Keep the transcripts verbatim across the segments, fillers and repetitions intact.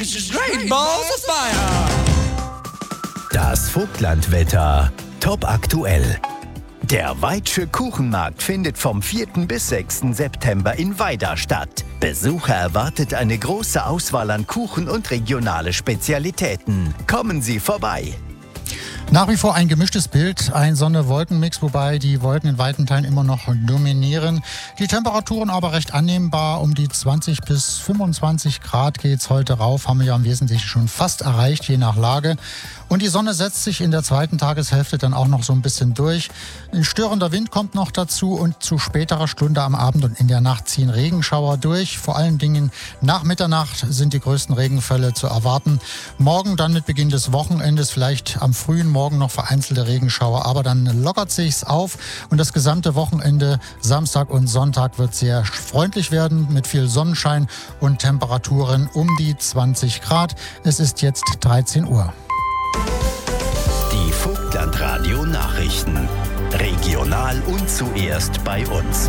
This is great balls of fire. Das Vogtlandwetter top aktuell. Der Weitsche Kuchenmarkt findet vom vierten bis sechsten September in Weida statt. Besucher erwartet eine große Auswahl an Kuchen und regionale Spezialitäten. Kommen Sie vorbei! Nach wie vor ein gemischtes Bild, ein Sonne-Wolken-Mix, wobei die Wolken in weiten Teilen immer noch dominieren. Die Temperaturen aber recht annehmbar, um die zwanzig bis fünfundzwanzig Grad geht's heute rauf, haben wir ja im Wesentlichen schon fast erreicht, je nach Lage. Und die Sonne setzt sich in der zweiten Tageshälfte dann auch noch so ein bisschen durch. Ein störender Wind kommt noch dazu und zu späterer Stunde am Abend und in der Nacht ziehen Regenschauer durch. Vor allen Dingen nach Mitternacht sind die größten Regenfälle zu erwarten. Morgen dann mit Beginn des Wochenendes, vielleicht am frühen Morgen noch vereinzelte Regenschauer, aber dann lockert sich's auf und das gesamte Wochenende, Samstag und Sonntag, wird sehr freundlich werden mit viel Sonnenschein und Temperaturen um die zwanzig Grad. Es ist jetzt dreizehn Uhr. Die Vogtlandradio Nachrichten. Regional und zuerst bei uns.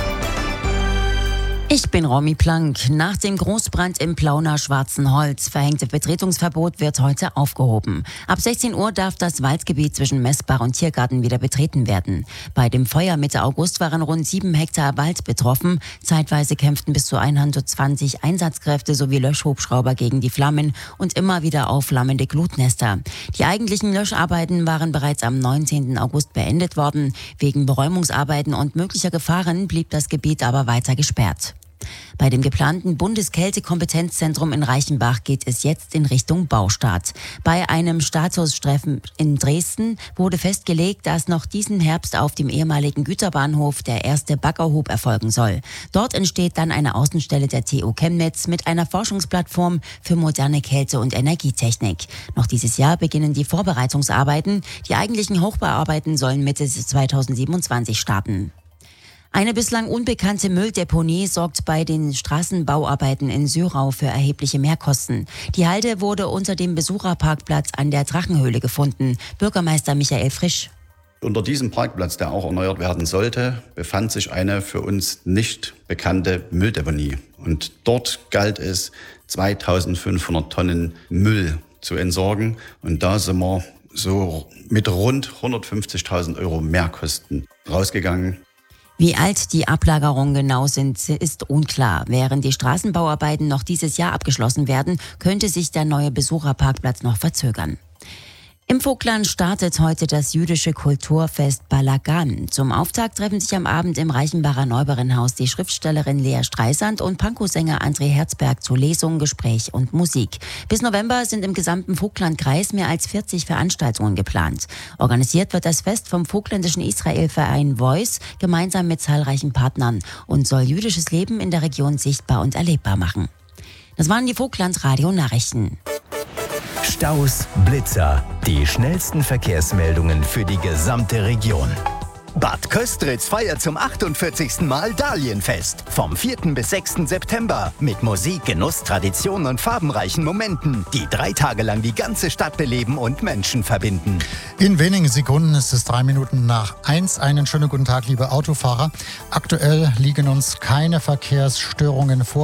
Ich bin Romy Plank. Nach dem Großbrand im Plauner Schwarzenholz verhängte Betretungsverbot wird heute aufgehoben. Ab sechzehn Uhr darf das Waldgebiet zwischen Messbach und Tiergarten wieder betreten werden. Bei dem Feuer Mitte August waren rund sieben Hektar Wald betroffen. Zeitweise kämpften bis zu hundertzwanzig Einsatzkräfte sowie Löschhubschrauber gegen die Flammen und immer wieder aufflammende Glutnester. Die eigentlichen Löscharbeiten waren bereits am neunzehnten August beendet worden. Wegen Beräumungsarbeiten und möglicher Gefahren blieb das Gebiet aber weiter gesperrt. Bei dem geplanten Bundeskältekompetenzzentrum in Reichenbach geht es jetzt in Richtung Baustart. Bei einem Statustreffen in Dresden wurde festgelegt, dass noch diesen Herbst auf dem ehemaligen Güterbahnhof der erste Baggerhub erfolgen soll. Dort entsteht dann eine Außenstelle der T U Chemnitz mit einer Forschungsplattform für moderne Kälte- und Energietechnik. Noch dieses Jahr beginnen die Vorbereitungsarbeiten. Die eigentlichen Hochbauarbeiten sollen Mitte zweitausendsiebenundzwanzig starten. Eine bislang unbekannte Mülldeponie sorgt bei den Straßenbauarbeiten in Syrau für erhebliche Mehrkosten. Die Halde wurde unter dem Besucherparkplatz an der Drachenhöhle gefunden. Bürgermeister Michael Frisch. Unter diesem Parkplatz, der auch erneuert werden sollte, befand sich eine für uns nicht bekannte Mülldeponie. Und dort galt es, zweitausendfünfhundert Tonnen Müll zu entsorgen. Und da sind wir so mit rund hundertfünfzigtausend Euro Mehrkosten rausgegangen. Wie alt die Ablagerungen genau sind, ist unklar. Während die Straßenbauarbeiten noch dieses Jahr abgeschlossen werden, könnte sich der neue Besucherparkplatz noch verzögern. Im Vogtland startet heute das jüdische Kulturfest Balagan. Zum Auftakt treffen sich am Abend im Reichenbacher Neuberinnenhaus die Schriftstellerin Lea Streisand und Pankow-Sänger André Herzberg zu Lesung, Gespräch und Musik. Bis November sind im gesamten Vogtlandkreis mehr als vierzig Veranstaltungen geplant. Organisiert wird das Fest vom vogtländischen Israelverein Voice gemeinsam mit zahlreichen Partnern und soll jüdisches Leben in der Region sichtbar und erlebbar machen. Das waren die Vogtland-Radio-Nachrichten. Staus, Blitzer, die schnellsten Verkehrsmeldungen für die gesamte Region. Bad Köstritz feiert zum achtundvierzigsten Mal Dahlienfest. Vom vierten bis sechsten September. Mit Musik, Genuss, Tradition und farbenreichen Momenten, die drei Tage lang die ganze Stadt beleben und Menschen verbinden. In wenigen Sekunden ist es drei Minuten nach eins. Einen schönen guten Tag, liebe Autofahrer. Aktuell liegen uns keine Verkehrsstörungen vor.